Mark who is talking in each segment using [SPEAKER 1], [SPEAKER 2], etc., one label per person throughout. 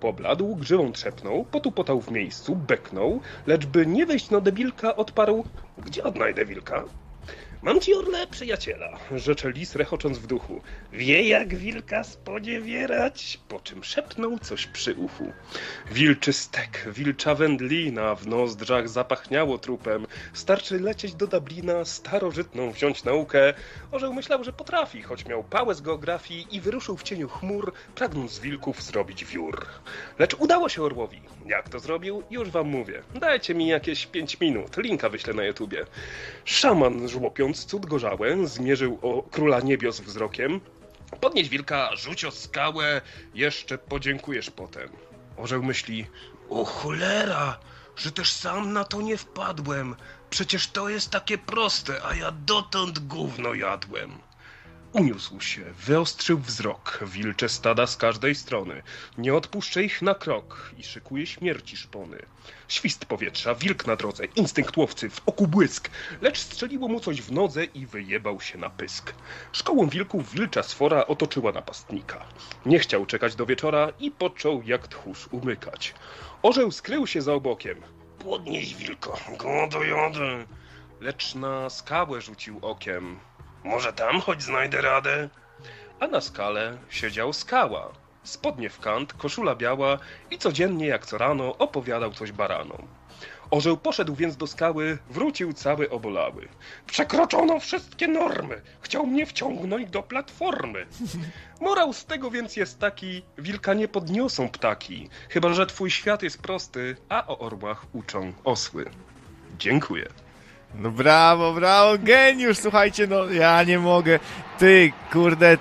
[SPEAKER 1] pobladł, grzywą trzepnął, potupotał w miejscu, beknął, lecz by nie wejść na debilka, odparł: gdzie odnajdę wilka? Mam ci, orle, przyjaciela, rzecze lis, rechocząc w duchu. Wie, jak wilka spodziewierać, po czym szepnął coś przy uchu. Wilczy stek, wilcza wędlina, w nozdrzach zapachniało trupem. Starczy lecieć do Dublina, starożytną wziąć naukę. Orzeł myślał, że potrafi, choć miał pałę z geografii i wyruszył w cieniu chmur, pragnąc z wilków zrobić wiór. Lecz udało się orłowi. Jak to zrobił? Już wam mówię. Dajcie mi jakieś 5 minut, linka wyślę na YouTubie. Szaman, żłopiąc cud gorzałe, zmierzył o króla niebios wzrokiem. Podnieś wilka, rzuć o skałę, jeszcze podziękujesz potem. Orzeł myśli: o cholera, że też sam na to nie wpadłem. Przecież to jest takie proste, a ja dotąd gówno jadłem. Uniósł się, wyostrzył wzrok, wilcze stada z każdej strony. Nie odpuszczę ich na krok i szykuje śmierci szpony. Świst powietrza, wilk na drodze, instynkt łowcy, w oku błysk. Lecz strzeliło mu coś w nodze i wyjebał się na pysk. Szkołą wilków wilcza swora otoczyła napastnika. Nie chciał czekać do wieczora i począł jak tchórz umykać. Orzeł skrył się za obokiem. Podnieś wilko, go dojadę. Lecz na skałę rzucił okiem. Może tam choć znajdę radę? A na skale siedział skała. Spodnie w kant, koszula biała i codziennie jak co rano opowiadał coś baranom. Orzeł poszedł więc do skały, wrócił cały obolały. Przekroczono wszystkie normy, chciał mnie wciągnąć do platformy. Morał z tego więc jest taki: wilka nie podniosą ptaki, chyba że twój świat jest prosty, a o orłach uczą osły. Dziękuję.
[SPEAKER 2] No brawo, geniusz, słuchajcie, no ja nie mogę. Ty, kurde,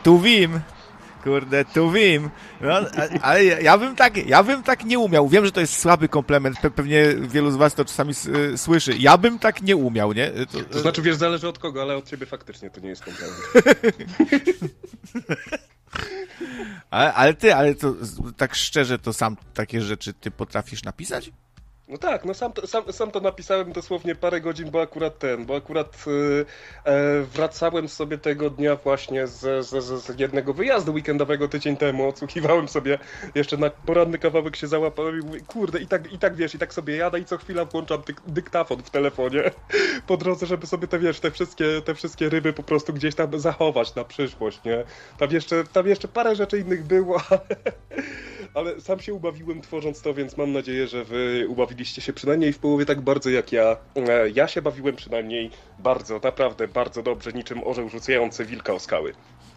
[SPEAKER 2] tu wim. No, ale ja bym tak nie umiał. Wiem, że to jest słaby komplement, pewnie wielu z was to czasami słyszy. Ja bym tak nie umiał, nie?
[SPEAKER 1] To znaczy, wiesz, zależy od kogo, ale od ciebie faktycznie to nie jest komplement.
[SPEAKER 2] ale to tak szczerze, to sam takie rzeczy ty potrafisz napisać?
[SPEAKER 1] No tak, no sam to napisałem dosłownie parę godzin, bo akurat wracałem sobie tego dnia właśnie z jednego wyjazdu weekendowego tydzień temu, odsłuchiwałem sobie jeszcze na poranny kawałek, się załapałem i mówię, kurde, i tak wiesz, i tak sobie jadę i co chwila włączam dyktafon w telefonie po drodze, żeby sobie te wszystkie ryby po prostu gdzieś tam zachować na przyszłość, nie? Tam jeszcze parę rzeczy innych było, ale sam się ubawiłem tworząc to, więc mam nadzieję, że wy ubawiliście się przynajmniej w połowie tak bardzo jak ja. Ja się bawiłem przynajmniej bardzo, naprawdę bardzo dobrze, niczym orzeł rzucający wilka o skały.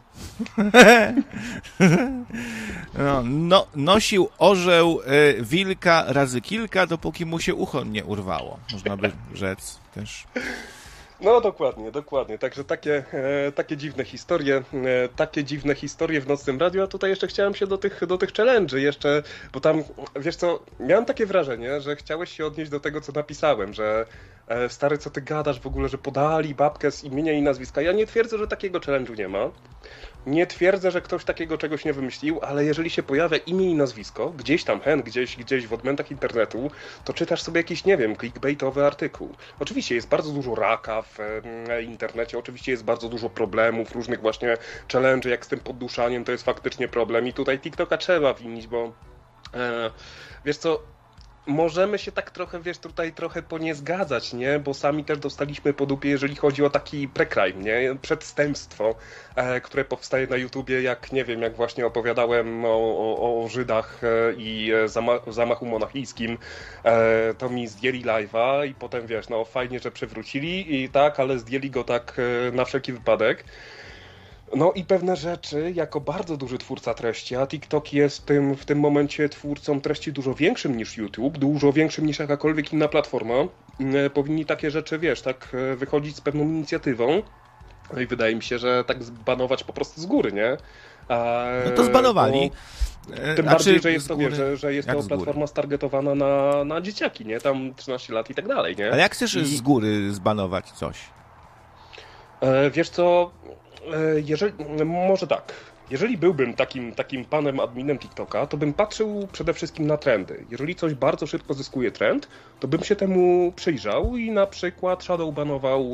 [SPEAKER 2] No, nosił orzeł wilka razy kilka, dopóki mu się ucho nie urwało. Można by rzec też.
[SPEAKER 1] No dokładnie. Także takie dziwne historie w Nocnym Radiu, a tutaj jeszcze chciałem się do tych challenge'y jeszcze, bo tam, wiesz co, miałem takie wrażenie, że chciałeś się odnieść do tego, co napisałem, że stary, co ty gadasz w ogóle, że podali babkę z imienia i nazwiska. Ja nie twierdzę, że takiego challenge'u nie ma. Nie twierdzę, że ktoś takiego czegoś nie wymyślił, ale jeżeli się pojawia imię i nazwisko, gdzieś tam gdzieś w odmętach internetu, to czytasz sobie jakiś, nie wiem, clickbaitowy artykuł. Oczywiście jest bardzo dużo raka w internecie, oczywiście jest bardzo dużo problemów, różnych właśnie challenge, jak z tym podduszaniem, to jest faktycznie problem i tutaj TikToka trzeba winić, bo wiesz co, możemy się tak trochę, wiesz, tutaj trochę poniezgadzać, nie? Bo sami też dostaliśmy po dupie, jeżeli chodzi o taki pre-crime, nie? Przestępstwo, które powstaje na YouTubie, jak, nie wiem, jak właśnie opowiadałem o Żydach i zamachu monachijskim, to mi zdjęli live'a i potem, wiesz, no fajnie, że przywrócili i tak, ale zdjęli go tak na wszelki wypadek. No i pewne rzeczy, jako bardzo duży twórca treści, a TikTok jest w tym momencie twórcą treści dużo większym niż YouTube, dużo większym niż jakakolwiek inna platforma, powinni takie rzeczy, wiesz, tak wychodzić z pewną inicjatywą. No i wydaje mi się, że tak zbanować po prostu z góry, nie?
[SPEAKER 2] No to zbanowali.
[SPEAKER 1] Tym bardziej, że jest to, wiesz, że jest to platforma stargetowana na dzieciaki, nie? Tam 13 lat i tak dalej, nie?
[SPEAKER 2] Ale jak chcesz z góry zbanować coś?
[SPEAKER 1] Wiesz co... może tak. Jeżeli byłbym takim panem adminem TikToka, to bym patrzył przede wszystkim na trendy. Jeżeli coś bardzo szybko zyskuje trend, to bym się temu przyjrzał i na przykład shadowbanował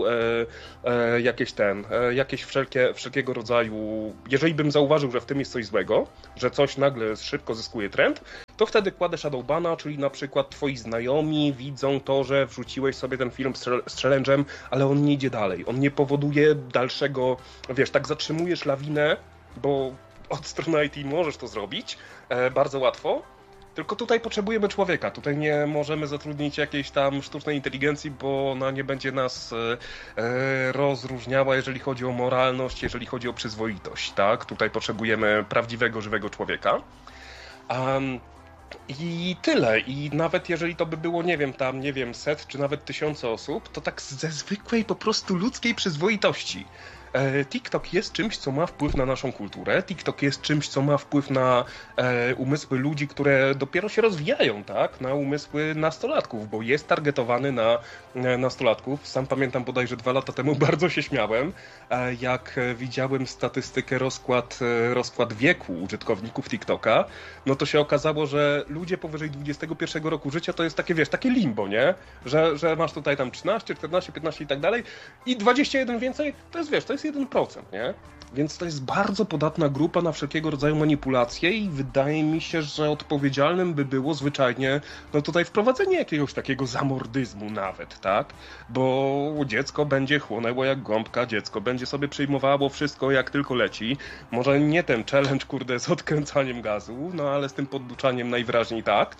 [SPEAKER 1] jakieś wszelkiego rodzaju... Jeżeli bym zauważył, że w tym jest coś złego, że coś nagle szybko zyskuje trend, to wtedy kładę shadowbana, czyli na przykład twoi znajomi widzą to, że wrzuciłeś sobie ten film z challenge'em, ale on nie idzie dalej, on nie powoduje dalszego, wiesz, tak zatrzymujesz lawinę, bo od strony IT możesz to zrobić bardzo łatwo, tylko tutaj potrzebujemy człowieka, tutaj nie możemy zatrudnić jakiejś tam sztucznej inteligencji, bo ona nie będzie nas rozróżniała, jeżeli chodzi o moralność, jeżeli chodzi o przyzwoitość, tak? Tutaj potrzebujemy prawdziwego, żywego człowieka. I tyle. I nawet jeżeli to by było, nie wiem, 100 czy nawet 1000 osób, to tak ze zwykłej po prostu ludzkiej przyzwoitości. TikTok jest czymś, co ma wpływ na naszą kulturę. TikTok jest czymś, co ma wpływ na umysły ludzi, które dopiero się rozwijają, tak? Na umysły nastolatków, bo jest targetowany na nastolatków. Sam pamiętam bodajże 2 lata temu bardzo się śmiałem, jak widziałem statystykę, rozkład wieku użytkowników TikToka, no to się okazało, że ludzie powyżej 21 roku życia to jest takie, wiesz, takie limbo, nie? Że masz tutaj tam 13, 14, 15 i tak dalej i 21 więcej, to jest, wiesz, to jest 1%, nie? Więc to jest bardzo podatna grupa na wszelkiego rodzaju manipulacje i wydaje mi się, że odpowiedzialnym by było zwyczajnie, no tutaj wprowadzenie jakiegoś takiego zamordyzmu nawet, tak? Bo dziecko będzie chłonęło jak gąbka, dziecko będzie sobie przyjmowało wszystko jak tylko leci. Może nie ten challenge, kurde, z odkręcaniem gazu, no ale z tym podduczaniem najwyraźniej tak.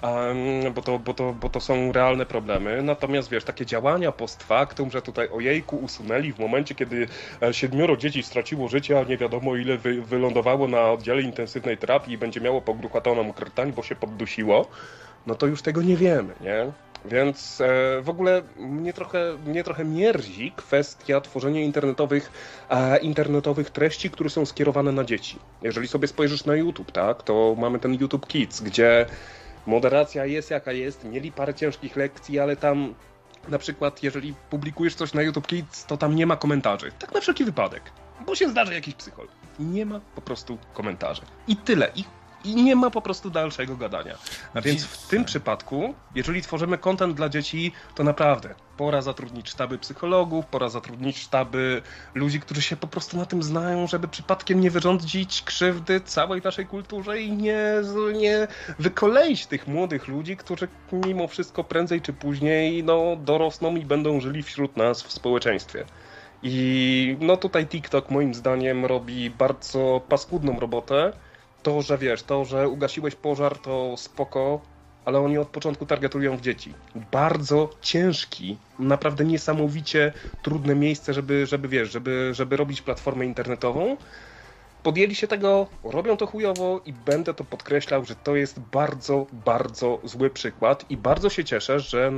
[SPEAKER 1] Bo to są realne problemy. Natomiast wiesz, takie działania post factum, że tutaj ojejku usunęli w momencie, kiedy 7 dzieci straciło życie, a nie wiadomo ile wylądowało na oddziale intensywnej terapii i będzie miało pogruchatoną krtań, bo się poddusiło, no to już tego nie wiemy, nie? Więc w ogóle mnie trochę mierzi kwestia tworzenia internetowych treści, które są skierowane na dzieci. Jeżeli sobie spojrzysz na YouTube, tak, to mamy ten YouTube Kids, gdzie moderacja jest jaka jest, mieli parę ciężkich lekcji, ale tam na przykład jeżeli publikujesz coś na YouTube Kids, to tam nie ma komentarzy. Tak na wszelki wypadek, bo się zdarzy jakiś psychol. Nie ma po prostu komentarzy. I tyle. I nie ma po prostu dalszego gadania. A więc w tym przypadku, jeżeli tworzymy content dla dzieci, to naprawdę pora zatrudnić sztaby psychologów, pora zatrudnić sztaby ludzi, którzy się po prostu na tym znają, żeby przypadkiem nie wyrządzić krzywdy całej naszej kulturze i nie wykoleić tych młodych ludzi, którzy mimo wszystko prędzej czy później dorosną i będą żyli wśród nas w społeczeństwie. I no tutaj TikTok moim zdaniem robi bardzo paskudną robotę. To, że wiesz, że ugasiłeś pożar, to spoko, ale oni od początku targetują w dzieci. Bardzo ciężki, naprawdę niesamowicie trudne miejsce, żeby robić platformę internetową. Podjęli się tego, robią to chujowo i będę to podkreślał, że to jest bardzo, bardzo zły przykład i bardzo się cieszę,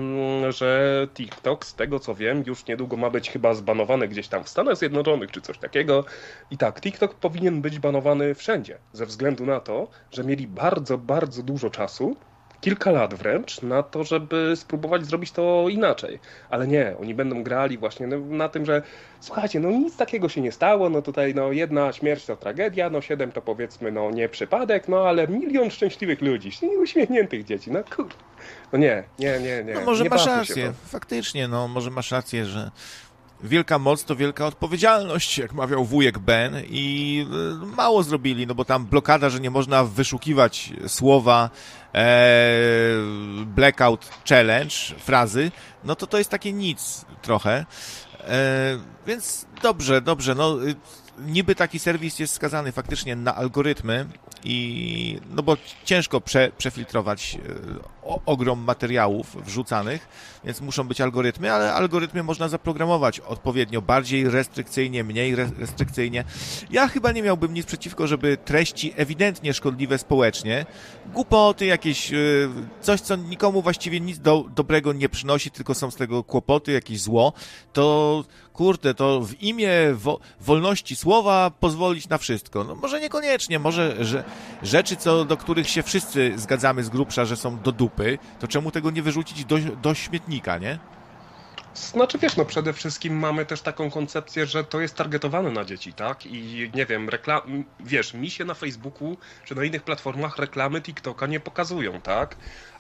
[SPEAKER 1] że TikTok, z tego co wiem, już niedługo ma być chyba zbanowany gdzieś tam w Stanach Zjednoczonych czy coś takiego. I tak, TikTok powinien być banowany wszędzie, ze względu na to, że mieli bardzo, bardzo dużo czasu, kilka lat wręcz, na to, żeby spróbować zrobić to inaczej. Ale nie, oni będą grali właśnie na tym, że słuchajcie, nic takiego się nie stało, tutaj 1 śmierć to tragedia, 7 to powiedzmy nie przypadek, ale 1 milion szczęśliwych ludzi, uśmiechniętych dzieci, kurde. Nie.
[SPEAKER 2] No może
[SPEAKER 1] nie
[SPEAKER 2] masz rację, faktycznie, może masz rację, że wielka moc to wielka odpowiedzialność, jak mawiał wujek Ben i mało zrobili, bo tam blokada, że nie można wyszukiwać słowa blackout challenge, frazy, to jest takie nic trochę. Więc dobrze, niby taki serwis jest skazany faktycznie na algorytmy i bo ciężko przefiltrować ogrom materiałów wrzucanych, więc muszą być algorytmy, ale algorytmy można zaprogramować odpowiednio, bardziej restrykcyjnie, mniej restrykcyjnie. Ja chyba nie miałbym nic przeciwko, żeby treści ewidentnie szkodliwe społecznie, głupoty jakieś, coś co nikomu właściwie nic dobrego nie przynosi, tylko są z tego kłopoty, jakieś zło, to kurde, to w imię wolności słowa pozwolić na wszystko. Może niekoniecznie, może że rzeczy, do których się wszyscy zgadzamy z grubsza, że są do dupy, to czemu tego nie wyrzucić do śmietnika, nie?
[SPEAKER 1] Znaczy przede wszystkim mamy też taką koncepcję, że to jest targetowane na dzieci, tak? I nie wiem, mi się na Facebooku czy na innych platformach reklamy TikToka nie pokazują, tak?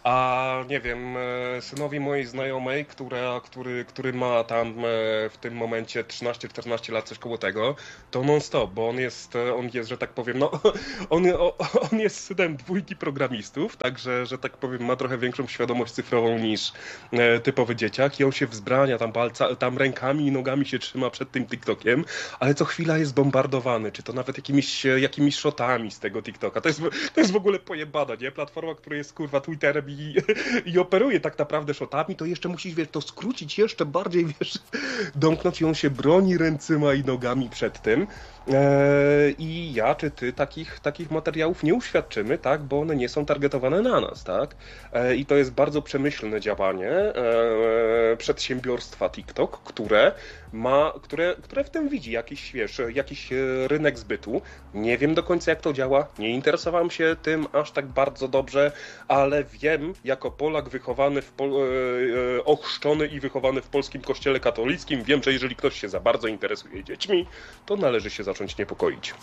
[SPEAKER 1] a nie wiem, synowi mojej znajomej, który ma tam w tym momencie 13-14 lat, coś koło tego, to non-stop, bo on jest, że tak powiem, no, on jest synem dwójki programistów, także, że tak powiem, ma trochę większą świadomość cyfrową niż typowy dzieciak i on się wzbrania, tam rękami i nogami się trzyma przed tym TikTokiem, ale co chwila jest bombardowany, czy to nawet jakimiś shotami z tego TikToka. To jest w ogóle pojebana, nie? Platforma, która jest kurwa Twitterem i operuje tak naprawdę shotami, to jeszcze musisz, wiesz, to skrócić jeszcze bardziej, wiesz, domknąć i on się broni ręcyma i nogami przed tym. I ja czy ty takich materiałów nie uświadczymy, tak, bo one nie są targetowane na nas, tak? I to jest bardzo przemyślne działanie przedsiębiorstwa TikTok, które w tym widzi jakiś rynek zbytu. Nie wiem do końca jak to działa, nie interesowałem się tym aż tak bardzo dobrze, ale wiem, jako Polak wychowany, ochrzczony i wychowany w polskim kościele katolickim, wiem, że jeżeli ktoś się za bardzo interesuje dziećmi, to należy się zacząć niepokoić.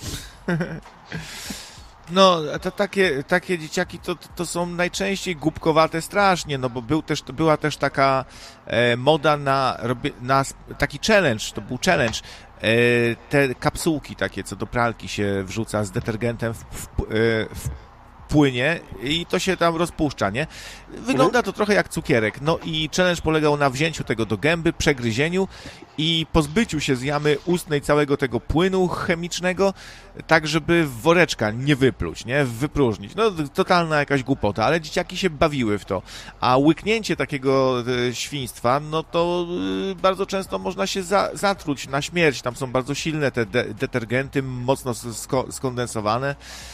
[SPEAKER 2] No, to takie dzieciaki to są najczęściej głupkowate strasznie, no bo była też taka moda na taki challenge, to był challenge, te kapsułki takie, co do pralki się wrzuca z detergentem w płynie i to się tam rozpuszcza, nie? Wygląda to trochę jak cukierek. No i challenge polegał na wzięciu tego do gęby, przegryzieniu i pozbyciu się z jamy ustnej całego tego płynu chemicznego, tak żeby woreczka nie wypluć, nie? Wypróżnić. No totalna jakaś głupota, ale dzieciaki się bawiły w to. A łyknięcie takiego świństwa, no to bardzo często można się zatruć na śmierć. Tam są bardzo silne te detergenty, mocno skondensowane.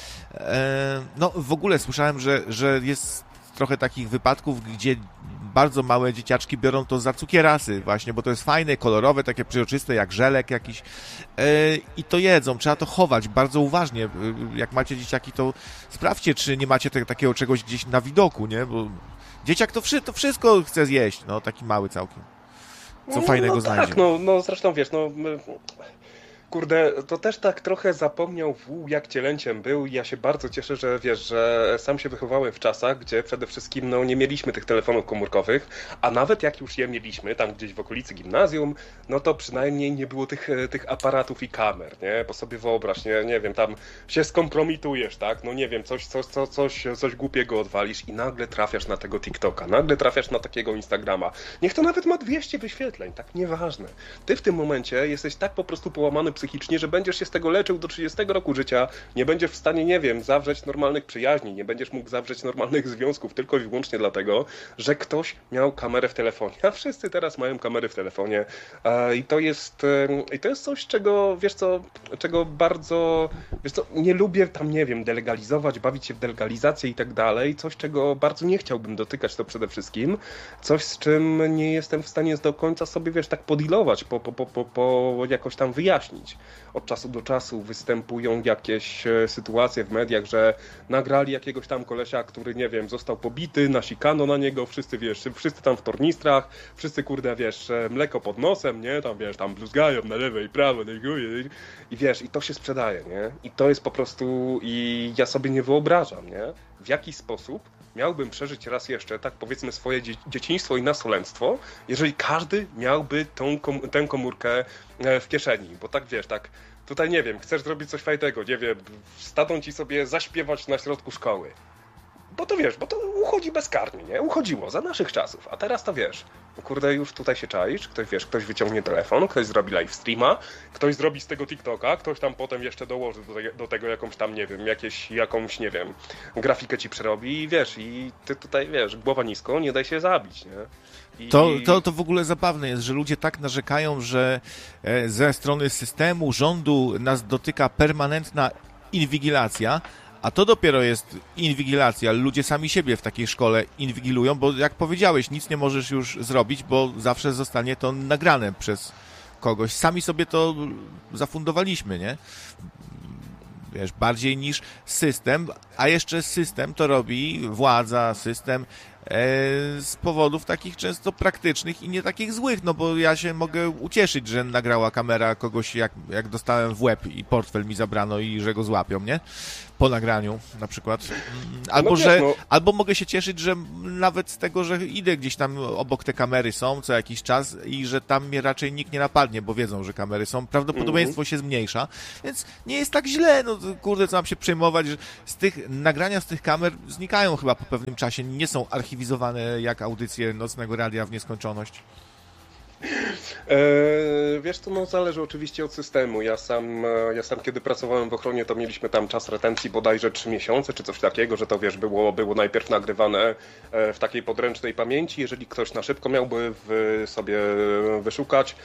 [SPEAKER 2] No w ogóle słyszałem, że jest trochę takich wypadków, gdzie bardzo małe dzieciaczki biorą to za cukierasy właśnie, bo to jest fajne, kolorowe, takie przejrzyste jak żelek jakiś i to jedzą. Trzeba to chować bardzo uważnie. Jak macie dzieciaki, to sprawdźcie, czy nie macie takiego czegoś gdzieś na widoku, nie? Bo dzieciak to wszystko chce zjeść, no taki mały całkiem. Co fajnego znajdzie.
[SPEAKER 1] Tak, no zresztą wiesz, kurde, to też tak trochę zapomniał jak cielęciem był i ja się bardzo cieszę, że wiesz, że sam się wychowałem w czasach, gdzie przede wszystkim nie mieliśmy tych telefonów komórkowych, a nawet jak już je mieliśmy, tam gdzieś w okolicy gimnazjum, no to przynajmniej nie było tych aparatów i kamer, nie? Bo sobie wyobraź, nie wiem, tam się skompromitujesz, tak? No nie wiem, coś głupiego odwalisz i nagle trafiasz na tego TikToka, nagle trafiasz na takiego Instagrama. Niech to nawet ma 200 wyświetleń, tak? Nieważne. Ty w tym momencie jesteś tak po prostu połamany psychicznie, że będziesz się z tego leczył do 30 roku życia, nie będziesz w stanie, nie wiem, zawrzeć normalnych przyjaźni, nie będziesz mógł zawrzeć normalnych związków, tylko i wyłącznie dlatego, że ktoś miał kamerę w telefonie, a wszyscy teraz mają kamery w telefonie i to jest coś, czego bardzo, nie lubię tam, nie wiem, delegalizować, bawić się w delegalizację i tak dalej, coś, czego bardzo nie chciałbym dotykać, to przede wszystkim, coś, z czym nie jestem w stanie do końca sobie, tak podilować, jakoś tam wyjaśnić. Od czasu do czasu występują jakieś sytuacje w mediach, że nagrali jakiegoś tam kolesia, który, nie wiem, został pobity, nasikano na niego, wszyscy tam w tornistrach, wszyscy, kurde, mleko pod nosem, nie, tam bluzgają na lewo i prawo, i i to się sprzedaje, nie, i to jest po prostu, i ja sobie nie wyobrażam, nie, w jaki sposób miałbym przeżyć raz jeszcze, tak powiedzmy, swoje dzieciństwo i nastolenstwo, jeżeli każdy miałby tę komórkę w kieszeni, bo tak tutaj nie wiem, chcesz zrobić coś fajnego, nie wiem, staną ci sobie zaśpiewać na środku szkoły. Bo to uchodzi bezkarnie, nie? Uchodziło za naszych czasów, a teraz to kurde, już tutaj się czaisz, ktoś wyciągnie telefon, ktoś zrobi live streama, ktoś zrobi z tego TikToka, ktoś tam potem jeszcze dołoży do tego jakąś tam, nie wiem, jakąś, nie wiem, grafikę ci przerobi i i ty tutaj, głowa nisko, nie daj się zabić, nie?
[SPEAKER 2] To w ogóle zabawne jest, że ludzie tak narzekają, że ze strony systemu, rządu nas dotyka permanentna inwigilacja, a to dopiero jest inwigilacja. Ludzie sami siebie w takiej szkole inwigilują, bo jak powiedziałeś, nic nie możesz już zrobić, bo zawsze zostanie to nagrane przez kogoś. Sami sobie to zafundowaliśmy, nie? Bardziej niż system, a jeszcze system to robi władza, system z powodów takich często praktycznych i nie takich złych, no bo ja się mogę ucieszyć, że nagrała kamera kogoś, jak dostałem w łeb i portfel mi zabrano i że go złapią, nie? Po nagraniu na przykład. Albo mogę się cieszyć, że nawet z tego, że idę gdzieś tam obok te kamery są co jakiś czas i że tam mnie raczej nikt nie napadnie, bo wiedzą, że kamery są. Prawdopodobieństwo się zmniejsza, więc nie jest tak źle. No kurde, co mam się przejmować, że nagrania z tych kamer znikają chyba po pewnym czasie. Nie są archiwizowane jak audycje Nocnego Radia w nieskończoność.
[SPEAKER 1] Wiesz to, no zależy oczywiście od systemu. Ja sam kiedy pracowałem w ochronie, to mieliśmy tam czas retencji bodajże 3 miesiące, czy coś takiego, że to wiesz, było najpierw nagrywane w takiej podręcznej pamięci, jeżeli ktoś na szybko miałby sobie wyszukać.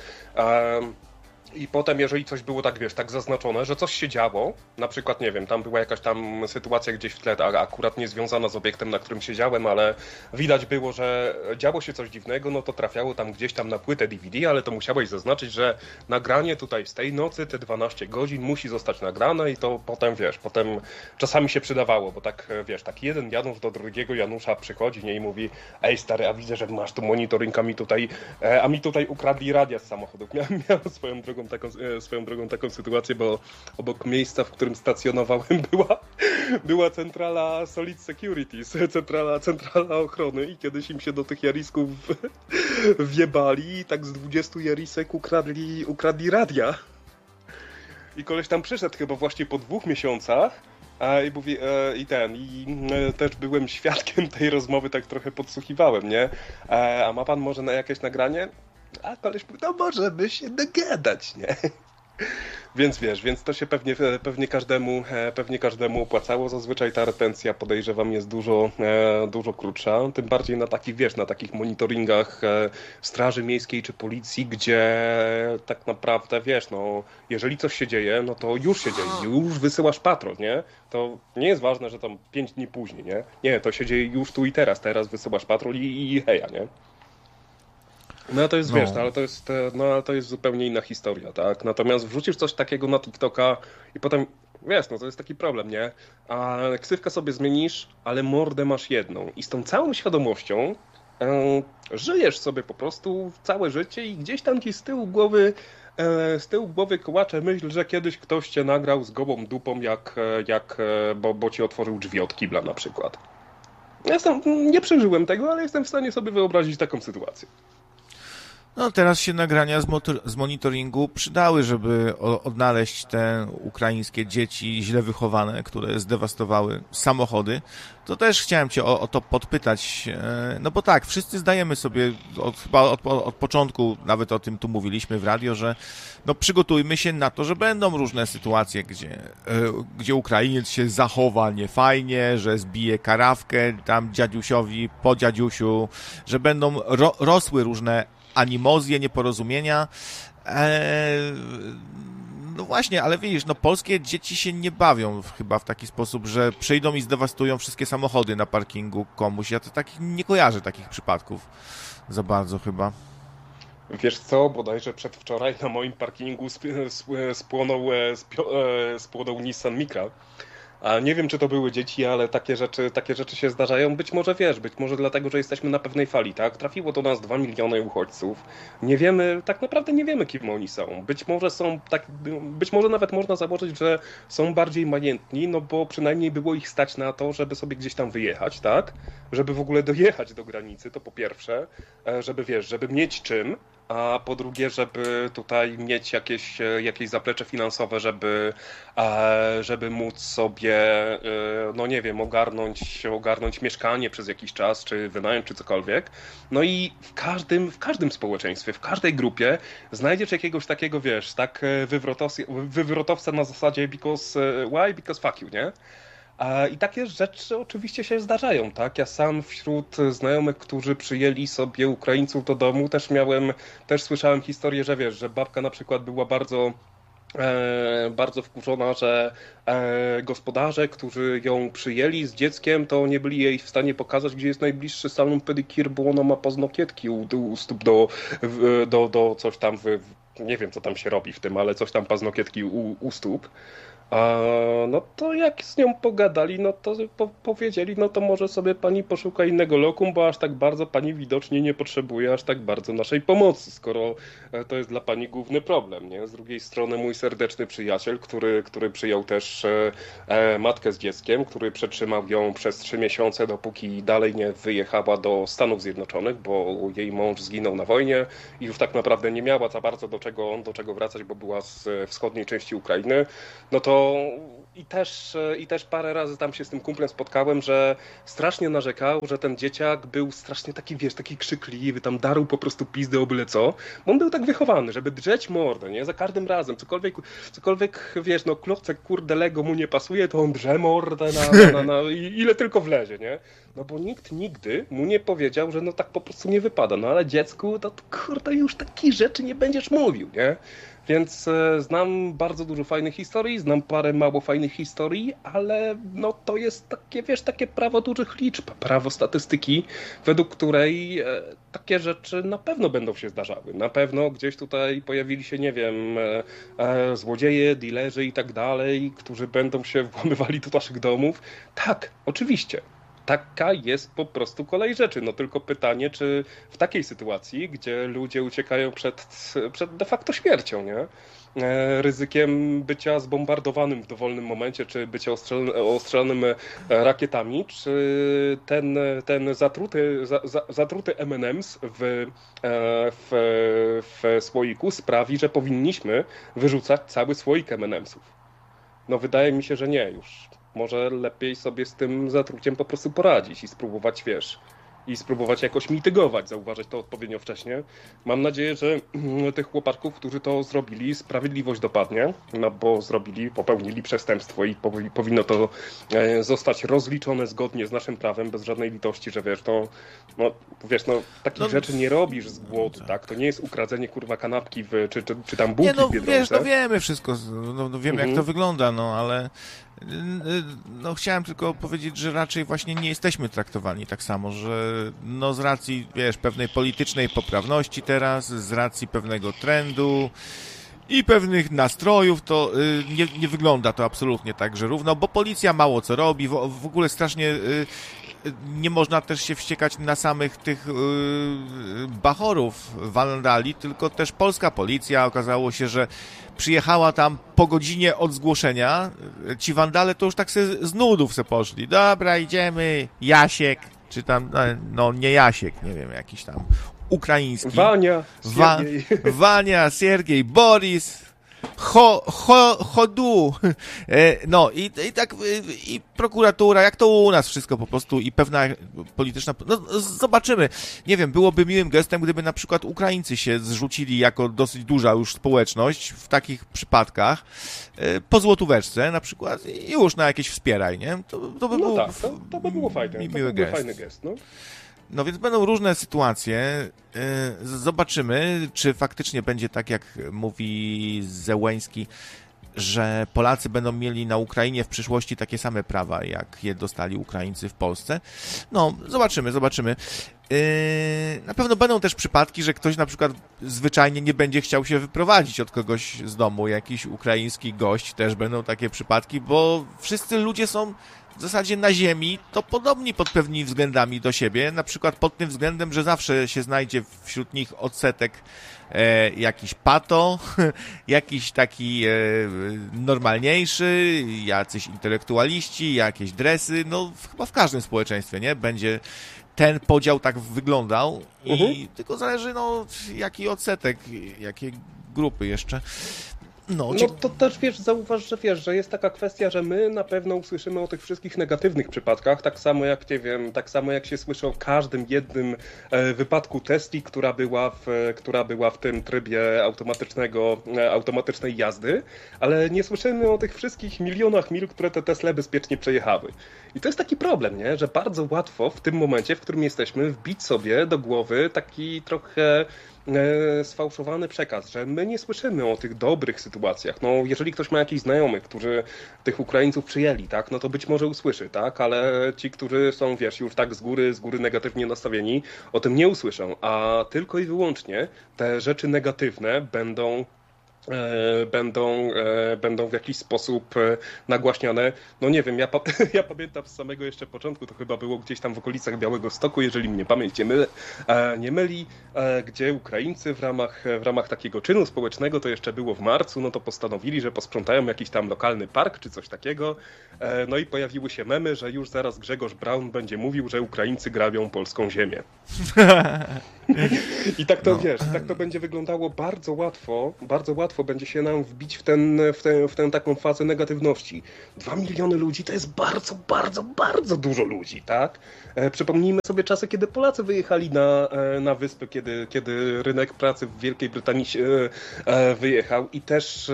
[SPEAKER 1] I potem, jeżeli coś było tak, wiesz, tak zaznaczone, że coś się działo, na przykład, nie wiem, tam była jakaś tam sytuacja gdzieś w tle, akurat nie związana z obiektem, na którym siedziałem, ale widać było, że działo się coś dziwnego, no to trafiało tam gdzieś tam na płytę DVD, ale to musiałeś zaznaczyć, że nagranie tutaj z tej nocy, te 12 godzin musi zostać nagrane i to potem, wiesz, potem czasami się przydawało, bo tak, wiesz, tak jeden Janusz do drugiego Janusza przychodzi, nie, i mówi: ej stary, a widzę, że masz tu monitoring, a mi tutaj ukradli radia z samochodów. Miałem swoją drogą taką sytuację, bo obok miejsca, w którym stacjonowałem, była centrala Solid Securities, centrala ochrony, i kiedyś im się do tych jarisków wjebali i tak z 20 jarisek ukradli radia. I koleś tam przyszedł chyba właśnie po 2 miesiącach i mówi, też byłem świadkiem tej rozmowy, tak trochę podsłuchiwałem, nie? A ma pan może na jakieś nagranie? A koleś mówi: no możemy się dogadać, nie? Więc wiesz, to się pewnie każdemu opłacało. Zazwyczaj ta retencja, podejrzewam, jest dużo krótsza. Tym bardziej na takich, wiesz, na takich monitoringach Straży Miejskiej czy Policji, gdzie tak naprawdę, wiesz, no, jeżeli coś się dzieje, no to już się dzieje, już wysyłasz patrol, nie? To nie jest ważne, że tam 5 dni później, nie? Nie, to się dzieje już tu i teraz wysyłasz patrol i heja, nie? No to jest, wiesz, ale to jest zupełnie inna historia, tak? Natomiast wrzucisz coś takiego na TikToka i potem, wiesz, no to jest taki problem, nie? A ksywkę sobie zmienisz, ale mordę masz jedną. I z tą całą świadomością żyjesz sobie po prostu całe życie i gdzieś tam ci z tyłu głowy kołacze myśl, że kiedyś ktoś cię nagrał z gołą dupą, bo ci otworzył drzwi od kibla na przykład. Nie przeżyłem tego, ale jestem w stanie sobie wyobrazić taką sytuację.
[SPEAKER 2] No teraz się nagrania z monitoringu przydały, żeby odnaleźć te ukraińskie dzieci źle wychowane, które zdewastowały samochody. To też chciałem cię o to podpytać, no bo tak, wszyscy zdajemy sobie chyba od początku, nawet o tym tu mówiliśmy w radio, że no przygotujmy się na to, że będą różne sytuacje, gdzie Ukrainiec się zachowa niefajnie, że zbije karawkę tam dziadusiowi po dziadusiu, że będą rosły różne animozje, nieporozumienia. No właśnie, ale widzisz, no polskie dzieci się nie bawią chyba w taki sposób, że przyjdą i zdewastują wszystkie samochody na parkingu komuś. Ja to nie kojarzę takich przypadków za bardzo chyba.
[SPEAKER 1] Wiesz co, bodajże przedwczoraj na moim parkingu spłonął Nissan Micra. A nie wiem, czy to były dzieci, ale takie rzeczy się zdarzają. Być może wiesz, być może dlatego, że jesteśmy na pewnej fali, tak? Trafiło do nas 2 miliony uchodźców. Nie wiemy, tak naprawdę nie wiemy, kim oni są. Być może nawet można założyć, że są bardziej majętni, no bo przynajmniej było ich stać na to, żeby sobie gdzieś tam wyjechać, tak? Żeby w ogóle dojechać do granicy, to po pierwsze, żeby mieć czym. A po drugie, żeby tutaj mieć jakieś zaplecze finansowe, żeby móc sobie, no nie wiem, ogarnąć mieszkanie przez jakiś czas, czy wynajem, czy cokolwiek. No i w każdym społeczeństwie, w każdej grupie znajdziesz jakiegoś takiego, wiesz, tak wywrotowca na zasadzie because fuck you, nie? I takie rzeczy oczywiście się zdarzają, tak? Ja sam wśród znajomych, którzy przyjęli sobie Ukraińców do domu, też słyszałem historię, że wiesz, że babka na przykład była bardzo wkurzona, że gospodarze, którzy ją przyjęli z dzieckiem, to nie byli jej w stanie pokazać, gdzie jest najbliższy salon pedicure, bo ona ma paznokietki u stóp do coś tam, nie wiem co tam się robi w tym, ale coś tam paznokietki u stóp. No to jak z nią pogadali, no to powiedzieli, no to może sobie pani poszuka innego lokum, bo aż tak bardzo pani widocznie nie potrzebuje aż tak bardzo naszej pomocy, skoro to jest dla pani główny problem, nie? Z drugiej strony mój serdeczny przyjaciel, który przyjął też matkę z dzieckiem, który przetrzymał ją przez 3 miesiące, dopóki dalej nie wyjechała do Stanów Zjednoczonych, bo jej mąż zginął na wojnie i już tak naprawdę nie miała za bardzo do czego wracać, bo była z wschodniej części Ukrainy, no to i też parę razy tam się z tym kumplem spotkałem, że strasznie narzekał, że ten dzieciak był strasznie taki, wiesz, taki krzykliwy, tam darł po prostu pizdy o byle co, bo on był tak wychowany, żeby drzeć mordę, nie? Za każdym razem, cokolwiek, wiesz, no klocek, kurde, Lego mu nie pasuje, to on drze mordę ile tylko wlezie, nie? No bo nikt nigdy mu nie powiedział, że no tak po prostu nie wypada, no ale dziecku, to kurde, już takich rzeczy nie będziesz mówił, nie? Więc znam bardzo dużo fajnych historii, znam parę mało fajnych historii, ale no to jest takie, wiesz, takie prawo dużych liczb, prawo statystyki, według której takie rzeczy na pewno będą się zdarzały. Na pewno gdzieś tutaj pojawili się, nie wiem, złodzieje, dilerzy i tak dalej, którzy będą się włamywali do naszych domów. Tak, oczywiście. Taka jest po prostu kolej rzeczy. No tylko pytanie, czy w takiej sytuacji, gdzie ludzie uciekają przed de facto śmiercią, nie? Ryzykiem bycia zbombardowanym w dowolnym momencie, czy bycia ostrzelonym rakietami, czy ten zatruty M&M's w słoiku sprawi, że powinniśmy wyrzucać cały słoik M&M'sów. No wydaje mi się, że nie już. Może lepiej sobie z tym zatruciem po prostu poradzić i spróbować, wiesz, i spróbować jakoś mitygować, zauważyć to odpowiednio wcześnie. Mam nadzieję, że tych chłopaków, którzy to zrobili, sprawiedliwość dopadnie, no bo popełnili przestępstwo i powinno to zostać rozliczone zgodnie z naszym prawem, bez żadnej litości, że wiesz, takich rzeczy nie robisz z głodu, tak? To nie jest ukradzenie, kurwa, kanapki czy tam bułki w Biedronce.
[SPEAKER 2] Wiesz, no wiemy wszystko, wiemy jak to wygląda, no ale no chciałem tylko powiedzieć, że raczej właśnie nie jesteśmy traktowani tak samo, że no z racji, wiesz, pewnej politycznej poprawności teraz, z racji pewnego trendu i pewnych nastrojów, to nie wygląda to absolutnie tak, że równo, bo policja mało co robi, w ogóle strasznie nie można też się wściekać na samych tych bachorów, wandali, tylko też polska policja, okazało się, że przyjechała tam po godzinie od zgłoszenia, ci wandale to już tak z nudów se poszli, dobra, idziemy, Jasiek, czy tam, no nie Jasiek, nie wiem, jakiś tam ukraiński. Wania, Siergiej, Boris, Chodu. No i tak i prokuratura, jak to u nas wszystko po prostu i pewna polityczna... No zobaczymy. Nie wiem, byłoby miłym gestem, gdyby na przykład Ukraińcy się zrzucili jako dosyć duża już społeczność w takich przypadkach po złotóweczce na przykład i już na jakieś wspieraj, nie? To by był
[SPEAKER 1] to by było fajne.
[SPEAKER 2] Miły gest.
[SPEAKER 1] Fajny gest, no.
[SPEAKER 2] No więc będą różne sytuacje. Zobaczymy, czy faktycznie będzie tak, jak mówi Zełeński, że Polacy będą mieli na Ukrainie w przyszłości takie same prawa, jak je dostali Ukraińcy w Polsce. No, zobaczymy. Na pewno będą też przypadki, że ktoś na przykład zwyczajnie nie będzie chciał się wyprowadzić od kogoś z domu, jakiś ukraiński gość, też będą takie przypadki, bo wszyscy ludzie są w zasadzie na ziemi to podobni pod pewnymi względami do siebie, na przykład pod tym względem, że zawsze się znajdzie wśród nich odsetek jakiś pato, jakiś taki normalniejszy, jacyś intelektualiści, jakieś dresy, no chyba w każdym społeczeństwie, nie? Będzie ten podział tak wyglądał i tylko zależy, no, jaki odsetek, jakie grupy jeszcze. No
[SPEAKER 1] to też zauważ, że jest taka kwestia, że my na pewno usłyszymy o tych wszystkich negatywnych przypadkach, tak samo jak, nie wiem, tak samo jak się słyszy o każdym jednym wypadku Tesli, która była w tym trybie automatycznej jazdy, ale nie słyszymy o tych wszystkich milionach mil, które te Tesle bezpiecznie przejechały. I to jest taki problem, nie? Że bardzo łatwo w tym momencie, w którym jesteśmy, wbić sobie do głowy taki trochę sfałszowany przekaz, że my nie słyszymy o tych dobrych sytuacjach. No, jeżeli ktoś ma jakichś znajomych, którzy tych Ukraińców przyjęli, tak, no to być może usłyszy, tak, ale ci, którzy są, wiesz, już tak z góry negatywnie nastawieni, o tym nie usłyszą, a tylko i wyłącznie te rzeczy negatywne będą będą w jakiś sposób nagłaśniane. No nie wiem, ja pamiętam z samego jeszcze początku, to chyba było gdzieś tam w okolicach Białegostoku, jeżeli mnie pamięć nie myli, gdzie Ukraińcy w ramach takiego czynu społecznego, to jeszcze było w marcu, no to postanowili, że posprzątają jakiś tam lokalny park czy coś takiego. No i pojawiły się memy, że już zaraz Grzegorz Braun będzie mówił, że Ukraińcy grabią polską ziemię. I tak to wiesz, tak to będzie wyglądało bardzo łatwo będzie się nam wbić w tę taką fazę negatywności. 2 miliony ludzi to jest bardzo, bardzo, bardzo dużo ludzi, tak? Przypomnijmy sobie czasy, kiedy Polacy wyjechali na wyspy, kiedy rynek pracy w Wielkiej Brytanii wyjechał i też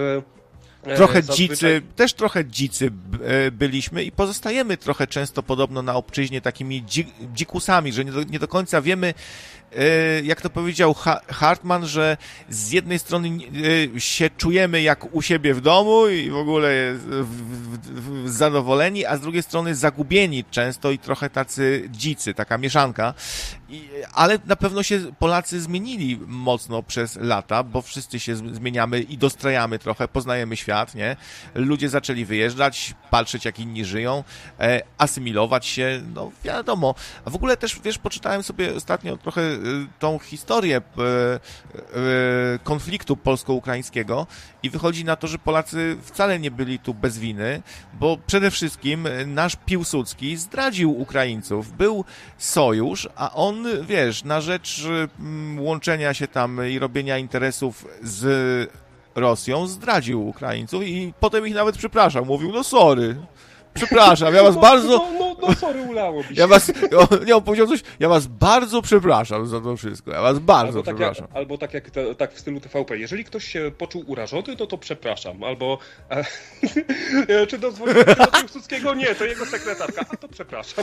[SPEAKER 2] trochę dzicy byliśmy i pozostajemy trochę często podobno na obczyźnie takimi dzikusami, że nie do końca wiemy, jak to powiedział Hartman, że z jednej strony się czujemy jak u siebie w domu i w ogóle zadowoleni, a z drugiej strony zagubieni często i trochę tacy dzicy, taka mieszanka. Ale na pewno się Polacy zmienili mocno przez lata, bo wszyscy się zmieniamy i dostrajamy trochę, poznajemy świat, nie? Ludzie zaczęli wyjeżdżać, patrzeć jak inni żyją, asymilować się, no wiadomo. A w ogóle też, wiesz, poczytałem sobie ostatnio trochę tą historię konfliktu polsko-ukraińskiego i wychodzi na to, że Polacy wcale nie byli tu bez winy, bo przede wszystkim nasz Piłsudski zdradził Ukraińców. Był sojusz, a on, wiesz, na rzecz łączenia się tam i robienia interesów z Rosją zdradził Ukraińców i potem ich nawet przepraszał. Mówił, no sorry, przepraszam, ja was bardzo...
[SPEAKER 1] No sorry, ulało mi się.
[SPEAKER 2] On powiedział coś, ja was bardzo przepraszam za to wszystko, ja was bardzo przepraszam.
[SPEAKER 1] Albo tak jak tak w stylu TVP, jeżeli ktoś się poczuł urażony, to przepraszam, albo czy dozwolił do Piłsudskiego? Nie, to jego sekretarka, a to przepraszam.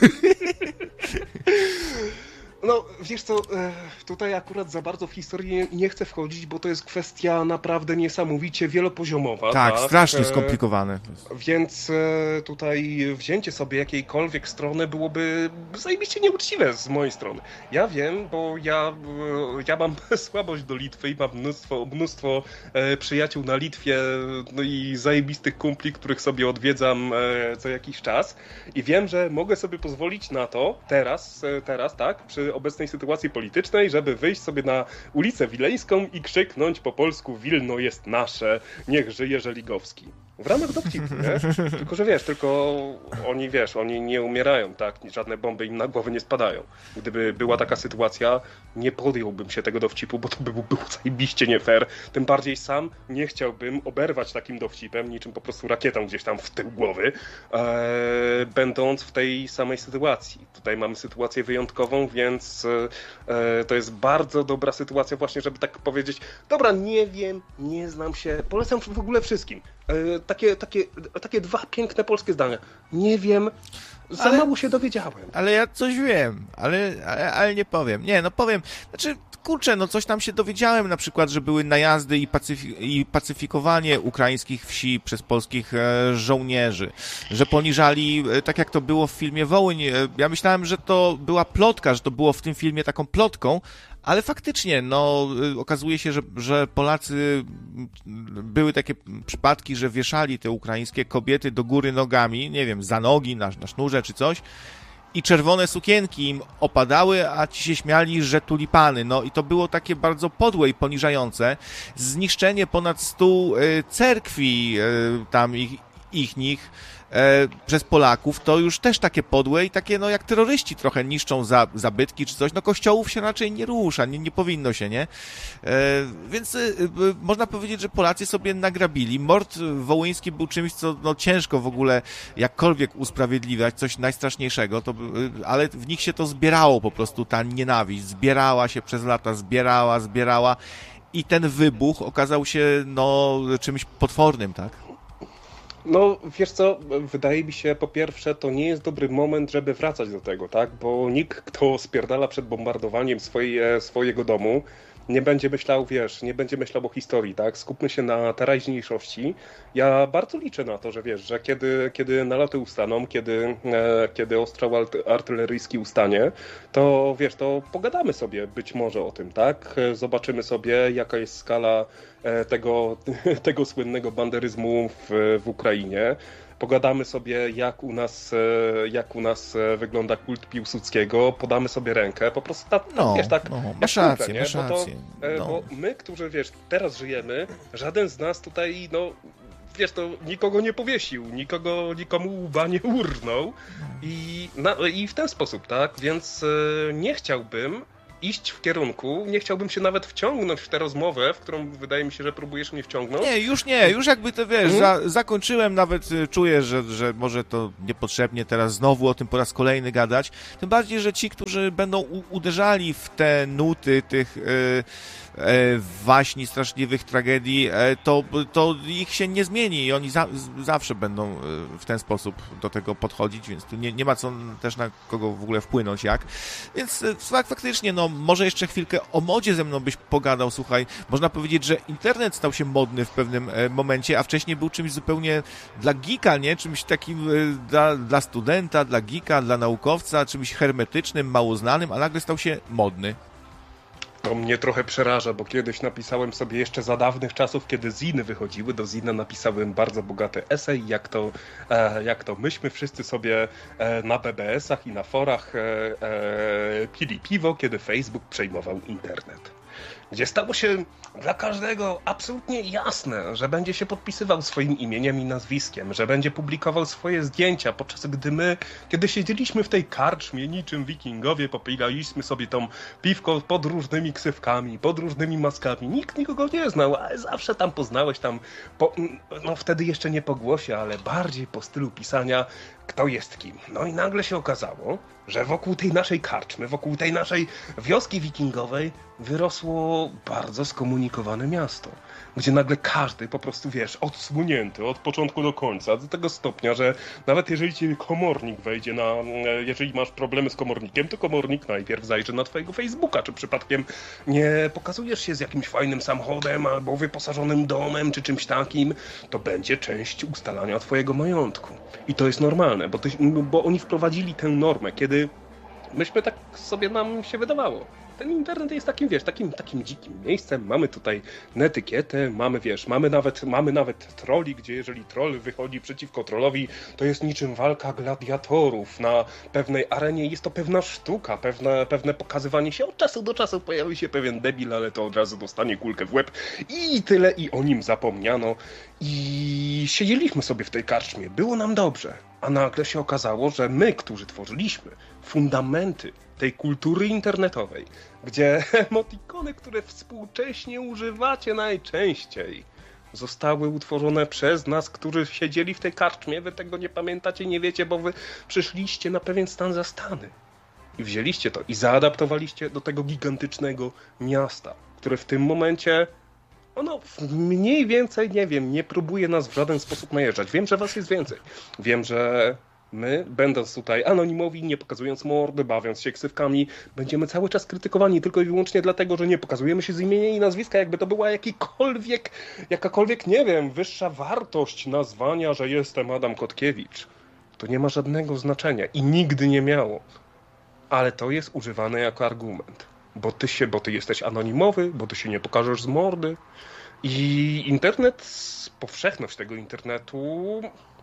[SPEAKER 1] No, wiesz co, tutaj akurat za bardzo w historię nie chcę wchodzić, bo to jest kwestia naprawdę niesamowicie wielopoziomowa.
[SPEAKER 2] Tak, strasznie skomplikowane.
[SPEAKER 1] Więc tutaj wzięcie sobie jakiejkolwiek strony byłoby zajebiście nieuczciwe z mojej strony. Ja wiem, bo ja mam słabość do Litwy i mam mnóstwo przyjaciół na Litwie, no i zajebistych kumpli, których sobie odwiedzam co jakiś czas. I wiem, że mogę sobie pozwolić na to teraz, tak, przy obecnej sytuacji politycznej, żeby wyjść sobie na ulicę Wileńską i krzyknąć po polsku: Wilno jest nasze, niech żyje Żeligowski. W ramach dowcipu, nie? Tylko, że oni nie umierają, tak? Żadne bomby im na głowę nie spadają. Gdyby była taka sytuacja, nie podjąłbym się tego dowcipu, bo to by było zajebiście nie fair. Tym bardziej sam nie chciałbym oberwać takim dowcipem, niczym po prostu rakietą gdzieś tam w tył głowy, będąc w tej samej sytuacji. Tutaj mamy sytuację wyjątkową, więc to jest bardzo dobra sytuacja właśnie, żeby tak powiedzieć: dobra, nie wiem, nie znam się, polecam w ogóle wszystkim. Takie 2 piękne polskie zdania. Nie wiem, za mało się dowiedziałem.
[SPEAKER 2] Ale ja coś wiem, ale nie powiem. Nie, no powiem, znaczy, kurczę, no coś tam się dowiedziałem, na przykład, że były najazdy i pacyfikowanie ukraińskich wsi przez polskich żołnierzy, że poniżali, tak jak to było w filmie Wołyń. Ja myślałem, że to była plotka, że to było w tym filmie taką plotką, ale faktycznie, no, okazuje się, że Polacy, były takie przypadki, że wieszali te ukraińskie kobiety do góry nogami, nie wiem, za nogi, na sznurze czy coś, i czerwone sukienki im opadały, a ci się śmiali, że tulipany. No i to było takie bardzo podłe i poniżające. Zniszczenie ponad 100 cerkwi tam ichnych przez Polaków, to już też takie podłe i takie, no jak terroryści trochę niszczą zabytki czy coś, no kościołów się raczej nie rusza, nie powinno się, nie? Więc można powiedzieć, że Polacy sobie nagrabili. Mord wołyński był czymś, co no ciężko w ogóle jakkolwiek usprawiedliwiać, coś najstraszniejszego, ale w nich się to zbierało po prostu, ta nienawiść, zbierała się przez lata, zbierała i ten wybuch okazał się, no, czymś potwornym, tak?
[SPEAKER 1] No, wiesz co, wydaje mi się, po pierwsze, to nie jest dobry moment, żeby wracać do tego, tak? Bo nikt, kto spierdala przed bombardowaniem swojego domu, nie będzie myślał, wiesz, nie będzie myślał o historii, tak? Skupmy się na teraźniejszości. Ja bardzo liczę na to, że wiesz, że kiedy naloty ustaną, kiedy ostrzał artyleryjski ustanie, to wiesz, to pogadamy sobie być może o tym, tak? Zobaczymy sobie, jaka jest skala tego słynnego banderyzmu w Ukrainie. Pogadamy sobie, jak u nas wygląda kult Piłsudskiego, podamy sobie rękę, po prostu wiesz, tak.
[SPEAKER 2] Masz rację, masz rację.
[SPEAKER 1] Bo my, którzy, wiesz, teraz żyjemy, żaden z nas tutaj, no, wiesz, to nikogo nie powiesił, nikomu łba nie urnął i w ten sposób, tak, więc nie chciałbym iść w kierunku, nie chciałbym się nawet wciągnąć w tę rozmowę, w którą wydaje mi się, że próbujesz mnie wciągnąć.
[SPEAKER 2] Nie, już jakby to wiesz, zakończyłem, nawet czuję, że może to niepotrzebnie teraz znowu o tym po raz kolejny gadać, tym bardziej, że ci, którzy będą uderzali w te nuty tych waśni, straszliwych tragedii, to ich się nie zmieni i oni zawsze będą w ten sposób do tego podchodzić, więc tu nie ma co też na kogo w ogóle wpłynąć jak. Więc faktycznie, no może jeszcze chwilkę o modzie ze mną byś pogadał, słuchaj, można powiedzieć, że internet stał się modny w pewnym momencie, a wcześniej był czymś zupełnie dla geeka, nie? Czymś takim dla studenta, dla geeka, dla naukowca, czymś hermetycznym, mało znanym, a nagle stał się modny.
[SPEAKER 1] To mnie trochę przeraża, bo kiedyś napisałem sobie jeszcze za dawnych czasów, kiedy ziny wychodziły, do zina napisałem bardzo bogaty esej, jak to myśmy wszyscy sobie na BBS-ach i na forach pili piwo, kiedy Facebook przejmował internet. Gdzie stało się dla każdego absolutnie jasne, że będzie się podpisywał swoim imieniem i nazwiskiem, że będzie publikował swoje zdjęcia, podczas gdy my, kiedy siedzieliśmy w tej karczmie, niczym wikingowie, popijaliśmy sobie tą piwko pod różnymi ksywkami, pod różnymi maskami. Nikt nikogo nie znał, ale zawsze tam poznałeś no wtedy jeszcze nie po głosie, ale bardziej po stylu pisania, kto jest kim. No i nagle się okazało, że wokół tej naszej karczmy, wokół tej naszej wioski wikingowej wyrosło bardzo skomunikowane miasto, gdzie nagle każdy po prostu, wiesz, odsłonięty od początku do końca, do tego stopnia, że nawet jeżeli ci komornik wejdzie jeżeli masz problemy z komornikiem, to komornik najpierw zajrzy na twojego Facebooka, czy przypadkiem nie pokazujesz się z jakimś fajnym samochodem, albo wyposażonym domem, czy czymś takim, to będzie część ustalania twojego majątku. I to jest normalne, bo oni wprowadzili tę normę, kiedy myśmy tak sobie nam się wydawało. Ten internet jest takim, wiesz, takim dzikim miejscem. Mamy tutaj netykietę, mamy nawet trolli, gdzie jeżeli troll wychodzi przeciwko trollowi, to jest niczym walka gladiatorów na pewnej arenie. Jest to pewna sztuka, pewne pokazywanie się. Od czasu do czasu pojawi się pewien debil, ale to od razu dostanie kulkę w łeb i tyle, i o nim zapomniano. I siedzieliśmy sobie w tej karczmie. Było nam dobrze. A nagle się okazało, że my, którzy tworzyliśmy fundamenty tej kultury internetowej, gdzie emotikony, które współcześnie używacie najczęściej, zostały utworzone przez nas, którzy siedzieli w tej karczmie. Wy tego nie pamiętacie, nie wiecie, bo wy przyszliście na pewien stan zastany. I wzięliście to i zaadaptowaliście do tego gigantycznego miasta, które w tym momencie mniej więcej, nie wiem, nie próbuje nas w żaden sposób najeżdżać. Wiem, że was jest więcej. Wiem, że my, będąc tutaj anonimowi, nie pokazując mordy, bawiąc się ksywkami, będziemy cały czas krytykowani tylko i wyłącznie dlatego, że nie pokazujemy się z imienia i nazwiska, jakby to była jakakolwiek, nie wiem, wyższa wartość nazwania, że jestem Adam Kotkiewicz. To nie ma żadnego znaczenia i nigdy nie miało. Ale to jest używane jako argument. Bo ty jesteś anonimowy, bo ty się nie pokażesz z mordy. I internet, powszechność tego internetu,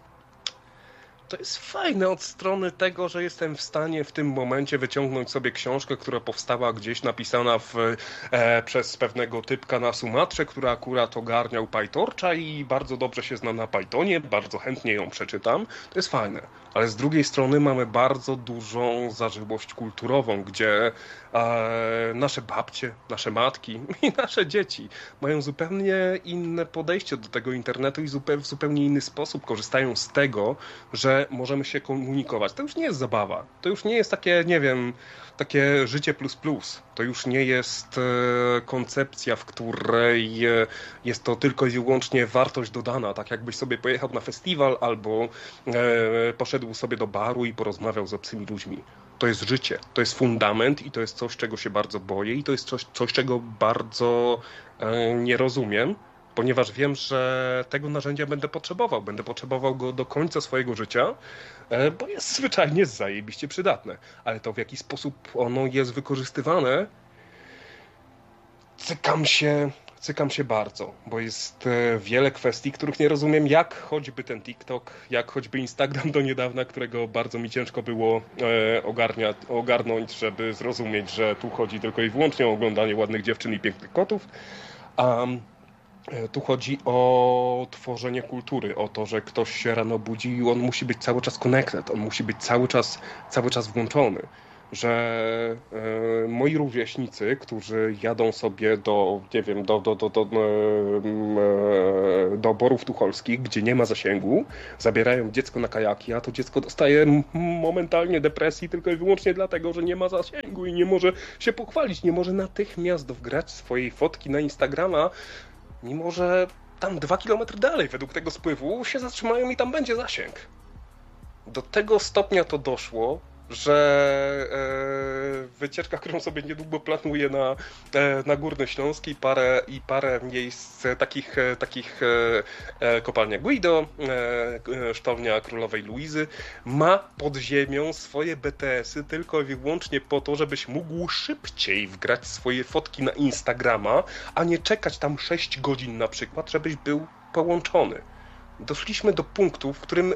[SPEAKER 1] to jest fajne od strony tego, że jestem w stanie w tym momencie wyciągnąć sobie książkę, która powstała gdzieś napisana przez pewnego typka na Sumatrze, który akurat ogarniał PyTorcha i bardzo dobrze się zna na Pythonie, bardzo chętnie ją przeczytam. To jest fajne. Ale z drugiej strony mamy bardzo dużą zażyłość kulturową, gdzie nasze babcie, nasze matki i nasze dzieci mają zupełnie inne podejście do tego internetu i w zupełnie inny sposób korzystają z tego, że możemy się komunikować. To już nie jest zabawa. To już nie jest takie, nie wiem, takie życie plus plus. To już nie jest koncepcja, w której jest to tylko i wyłącznie wartość dodana. Tak jakbyś sobie pojechał na festiwal albo poszedł sobie do baru i porozmawiał z obcymi ludźmi. To jest życie, to jest fundament i to jest coś, czego się bardzo boję i to jest coś czego bardzo nie rozumiem, ponieważ wiem, że tego narzędzia będę potrzebował go do końca swojego życia, bo jest zwyczajnie zajebiście przydatne. Ale to, w jaki sposób ono jest wykorzystywane, cykam się bardzo, bo jest wiele kwestii, których nie rozumiem, jak choćby ten TikTok, jak choćby Instagram do niedawna, którego bardzo mi ciężko było ogarnąć, żeby zrozumieć, że tu chodzi tylko i wyłącznie o oglądanie ładnych dziewczyn i pięknych kotów, a tu chodzi o tworzenie kultury, o to, że ktoś się rano budzi i on musi być cały czas connected, on musi być cały czas włączony. Że moi rówieśnicy, którzy jadą sobie do Borów Tucholskich, gdzie nie ma zasięgu, zabierają dziecko na kajaki, a to dziecko dostaje momentalnie depresji tylko i wyłącznie dlatego, że nie ma zasięgu i nie może się pochwalić, nie może natychmiast wgrać swojej fotki na Instagrama, mimo że tam 2 kilometry dalej według tego spływu się zatrzymają i tam będzie zasięg. Do tego stopnia to doszło, że wycieczka, którą sobie niedługo planuję na Górny Śląsk i parę miejsc takich kopalnia Guido, sztownia Królowej Luizy, ma pod ziemią swoje BTS-y tylko i wyłącznie po to, żebyś mógł szybciej wgrać swoje fotki na Instagrama, a nie czekać tam 6 godzin na przykład, żebyś był połączony. Doszliśmy do punktu, w którym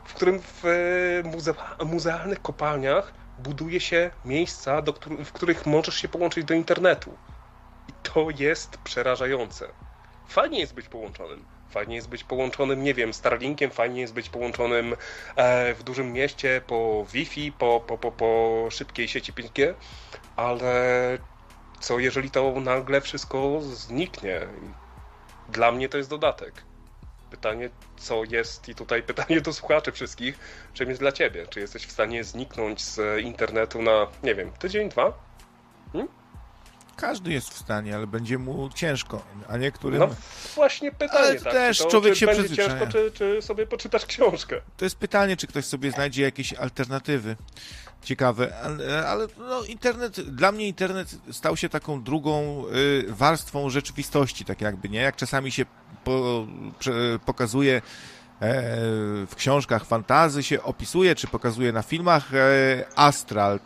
[SPEAKER 1] w muzealnych kopalniach buduje się miejsca, w których możesz się połączyć do internetu. I to jest przerażające. Fajnie jest być połączonym. Fajnie jest być połączonym, nie wiem, Starlinkiem, fajnie jest być połączonym w dużym mieście po Wi-Fi, po szybkiej sieci 5G, ale co jeżeli to nagle wszystko zniknie? Dla mnie to jest dodatek. Pytanie, co jest, i tutaj pytanie do słuchaczy wszystkich, czym jest dla ciebie? Czy jesteś w stanie zniknąć z internetu na, nie wiem, tydzień, 2?
[SPEAKER 2] Każdy jest w stanie, ale będzie mu ciężko, a niektórym...
[SPEAKER 1] No właśnie pytanie,
[SPEAKER 2] ale
[SPEAKER 1] tak?
[SPEAKER 2] też człowiek
[SPEAKER 1] czy
[SPEAKER 2] się
[SPEAKER 1] będzie
[SPEAKER 2] przyzwyczaja.
[SPEAKER 1] ciężko, czy sobie poczytasz książkę?
[SPEAKER 2] To jest pytanie, czy ktoś sobie znajdzie jakieś alternatywy ciekawe, ale no, dla mnie internet stał się taką drugą warstwą rzeczywistości, tak jakby, nie? Jak czasami się pokazuje w książkach fantasy, się opisuje, czy pokazuje na filmach astral,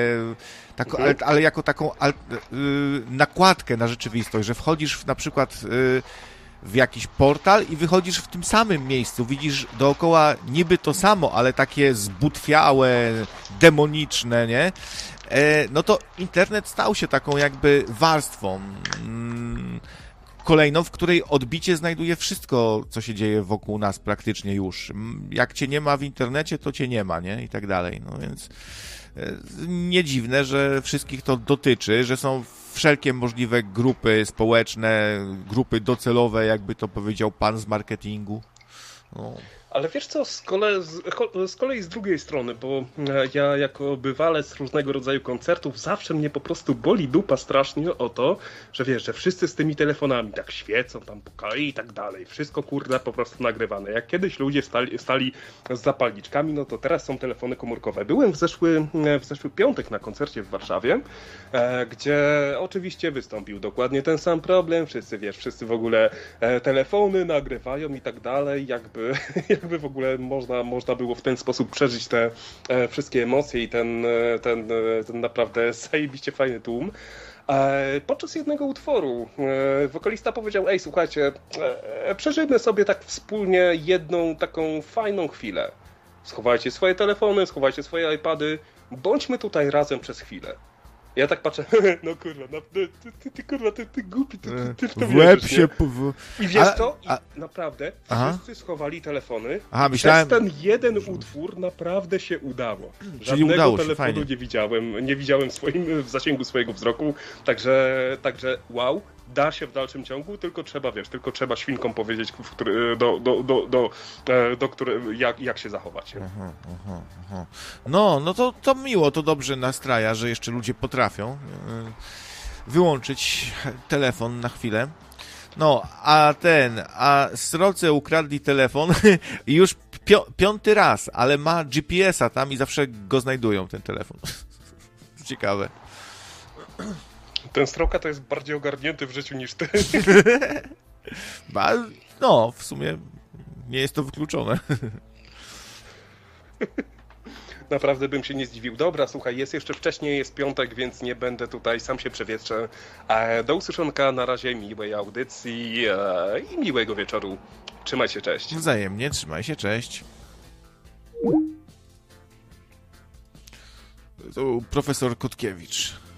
[SPEAKER 2] ale jako taką nakładkę na rzeczywistość, że wchodzisz na przykład w jakiś portal i wychodzisz w tym samym miejscu, widzisz dookoła niby to samo, ale takie zbutwiałe, demoniczne, nie? No to internet stał się taką jakby warstwą kolejną, w której odbicie znajduje wszystko, co się dzieje wokół nas praktycznie już. Jak cię nie ma w internecie, to cię nie ma, nie? I tak dalej. No więc nie dziwne, że wszystkich to dotyczy, że są wszelkie możliwe grupy społeczne, grupy docelowe, jakby to powiedział pan z marketingu. No.
[SPEAKER 1] Ale wiesz co, z kolei z drugiej strony, bo ja jako bywalec różnego rodzaju koncertów zawsze mnie po prostu boli dupa strasznie o to, że wiesz, że wszyscy z tymi telefonami tak świecą, tam pukają i tak dalej. Wszystko kurde po prostu nagrywane. Jak kiedyś ludzie stali z zapalniczkami, no to teraz są telefony komórkowe. Byłem w zeszły piątek na koncercie w Warszawie, gdzie oczywiście wystąpił dokładnie ten sam problem. Wszyscy w ogóle telefony nagrywają i tak dalej, jakby w ogóle można było w ten sposób przeżyć te wszystkie emocje i ten naprawdę zajebiście fajny tłum. Podczas jednego utworu wokalista powiedział: ej, słuchajcie, przeżyjmy sobie tak wspólnie jedną taką fajną chwilę. Schowajcie swoje telefony, schowajcie swoje iPady, bądźmy tutaj razem przez chwilę. Ja tak patrzę, no kurwa, ty głupi, ty w to
[SPEAKER 2] w łeb
[SPEAKER 1] wierzysz,
[SPEAKER 2] się...
[SPEAKER 1] I wiesz co? I naprawdę wszyscy schowali telefony.
[SPEAKER 2] Myślałem...
[SPEAKER 1] Przez ten jeden utwór naprawdę się udało.
[SPEAKER 2] Czyli
[SPEAKER 1] Żadnego
[SPEAKER 2] udało się,
[SPEAKER 1] telefonu
[SPEAKER 2] fajnie.
[SPEAKER 1] nie widziałem w zasięgu swojego wzroku, także wow, da się w dalszym ciągu, tylko trzeba świnkom powiedzieć, jak się zachować.
[SPEAKER 2] No to miło, to dobrze nastraja, że jeszcze ludzie potrafią wyłączyć telefon na chwilę. No, a sroce ukradli telefon i już 5. raz, ale ma GPS-a tam i zawsze go znajdują, ten telefon. ciekawe.
[SPEAKER 1] Ten Stroka to jest bardziej ogarnięty w życiu niż ty.
[SPEAKER 2] No, w sumie nie jest to wykluczone.
[SPEAKER 1] Naprawdę bym się nie zdziwił. Dobra, słuchaj, jest jeszcze wcześniej, jest piątek, więc nie będę tutaj, sam się przewietrzę. Do usłyszonka, na razie, miłej audycji i miłego wieczoru. Trzymaj się, cześć.
[SPEAKER 2] Wzajemnie, trzymaj się, cześć. To profesor Kotkiewicz.